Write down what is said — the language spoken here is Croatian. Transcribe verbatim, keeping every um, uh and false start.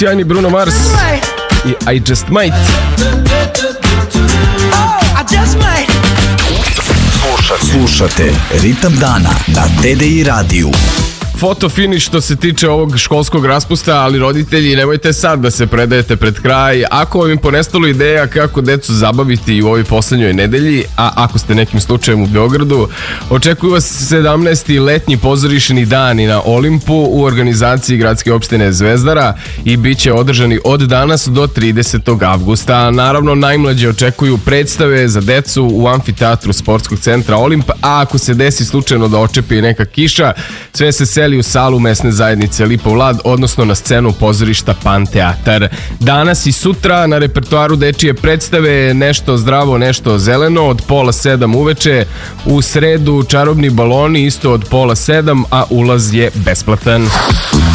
Sjajni Bruno Mars i I Just Might. Slušate Ritam dana na T D I radiju. Foto finiš što se tiče ovog školskog raspusta, ali roditelji nemojte sad da se predajete pred kraj. Ako vam im ponestalo ideja kako decu zabaviti u ovoj poslednjoj nedelji, a ako ste nekim slučajem u Beogradu, očekuju vas sedamnaesti letnji pozorišni dani na Olimpu u organizaciji gradske opštine Zvezdara i bit će održani od danas do tridesetog avgusta. Naravno, najmlađe očekuju predstave za decu u amfiteatru sportskog centra Olimp, a ako se desi slučajno da očepi neka kiša, sve se seli u salu mesne zajednice Lipov Lad, odnosno na scenu pozorišta Panteatar. Danas i sutra na repertoaru dečije predstave Nešto zdravo, nešto zeleno od pola sedam uveče, u sredu Čarobni baloni isto od pola sedam, a ulaz je besplatan.